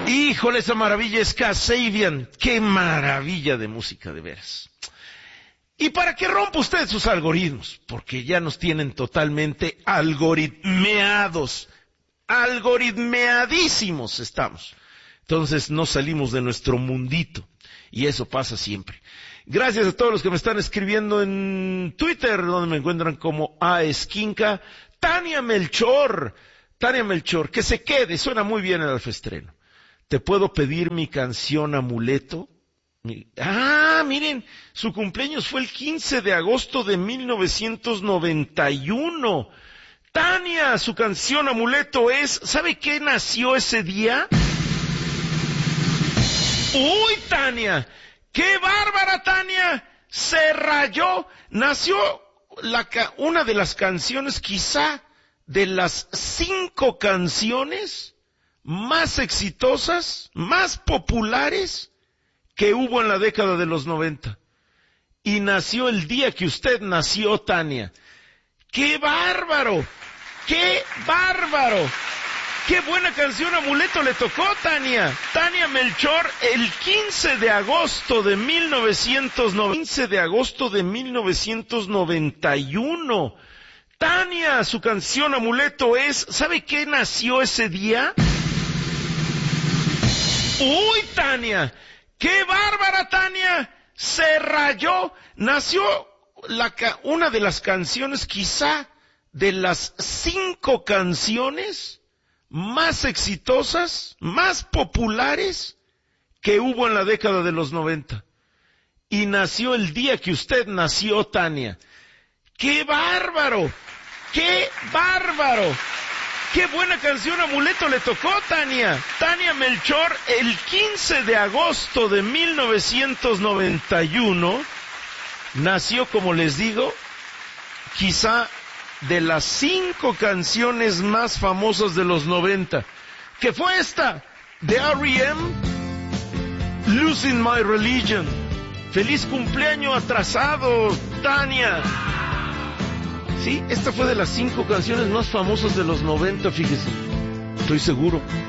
Híjole, esa maravilla es Kasabian. Qué maravilla de música, de veras. ¿Y para qué rompa usted sus algoritmos? Porque ya nos tienen totalmente algoritmeados. Algoritmeadísimos estamos. Entonces no salimos de nuestro mundito. Y eso pasa siempre. Gracias a todos los que me están escribiendo en Twitter, donde me encuentran como Esquinca. Tania Melchor, que se quede, suena muy bien el alfestreno. ¿Te puedo pedir mi canción Amuleto? Miren, su cumpleaños fue el 15 de agosto de 1991. Tania, su canción Amuleto es, ¿sabe qué nació ese día? ¡Uy, Tania! ¡Qué bárbara, Tania! Se rayó. Nació una de las canciones, quizá de las 5 canciones más exitosas, más populares que hubo en la década de los 90. Y nació el día que usted nació, Tania. ¡Qué bárbaro! ¡Qué bárbaro! ¡Qué buena canción Amuleto le tocó, Tania! Tania Melchor, el 15 de agosto de 1991. Tania, su canción Amuleto es, ¿sabe qué nació ese día? ¡Uy, Tania! ¡Qué bárbara, Tania! Se rayó. Nació una de las canciones, quizá de las 5 canciones más exitosas, más populares que hubo en la década de los 90. Y nació el día que usted nació, Tania. ¡Qué bárbaro! ¡Qué bárbaro! ¡Qué buena canción Amuleto le tocó, Tania! Tania Melchor, el 15 de agosto de 1991, nació, como les digo, quizá de las 5 canciones más famosas de los 90, que fue esta, de R.E.M., Losing My Religion. ¡Feliz cumpleaños atrasado, Tania! Sí, esta fue de las 5 canciones más famosas de los 90, fíjese. Estoy seguro.